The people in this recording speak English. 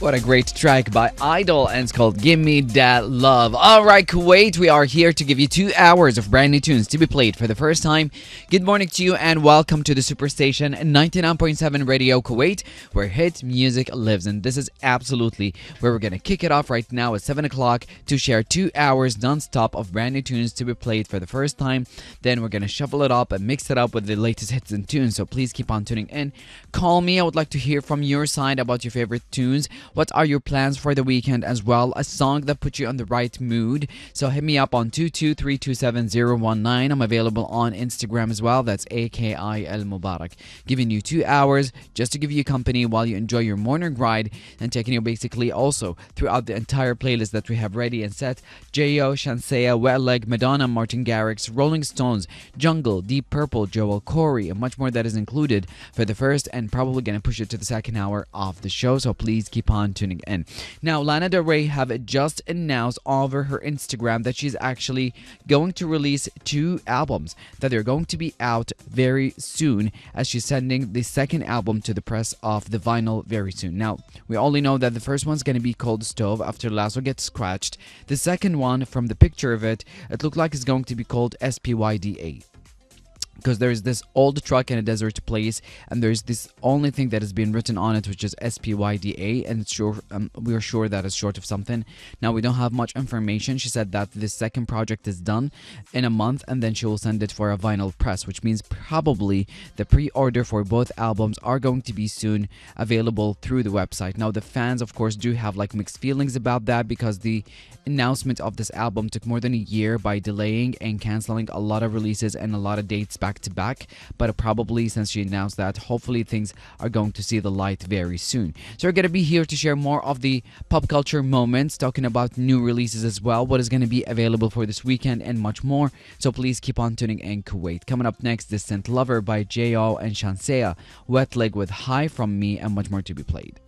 What a great track by Idol, and it's called Give Me That Love. Alright, Kuwait, we are here to give you 2 hours of brand new tunes to be played for the first time. Good morning to you and welcome to the Superstation 99.7 Radio Kuwait, where hit music lives. And this is absolutely where we're going to kick it off right now at 7 o'clock to share 2 hours non-stop of brand new tunes to be played for the first time. Then we're going to shuffle it up and mix it up with the latest hits and tunes, so please keep on tuning in. Call me, I would like to hear from your side about your favorite tunes. What are your plans for the weekend as well? A song that puts you on the right mood. So hit me up on 22327-019. I'm available on Instagram as well. That's AKIL Mubarak. Giving you 2 hours just to give you company while you enjoy your morning ride, and taking you basically also throughout the entire playlist that we have ready and set. J.O., Shanseya, Wet Leg, Madonna, Martin Garrix, Rolling Stones, Jungle, Deep Purple, Joel Corey, and much more that is included for the first and probably going to push it to the second hour of the show. So please keep on tuning in. Now, Lana Del Rey have just announced over her Instagram that she's actually going to release 2 albums that are going to be out very soon, as she's sending the second album to the press of the vinyl very soon. Now, we only know that the first one's going to be called Stove, after Lasso Gets Scratched. The second one, from the picture of it, it looked like it's going to be called SPYDA, because there's this old truck in a desert place, and there's this only thing that has been written on it, which is SPYDA, and it's we are sure that it's short of something. Now, we don't have much information. She said that this second project is done in a month, and then she will send it for a vinyl press, which means probably the pre-order for both albums are going to be soon available through the website. Now, the fans, of course, do have like mixed feelings about that, because the announcement of this album took more than a year by delaying and canceling a lot of releases and a lot of dates back to back. But probably since she announced that, hopefully things are going to see the light very soon. So we're going to be here to share more of the pop culture moments, talking about new releases as well, what is going to be available for this weekend, and much more. So please keep on tuning in, Kuwait. Coming up next, Distant Lover by J.O. and Shanseya, Wet Leg with High from Me, and much more to be played.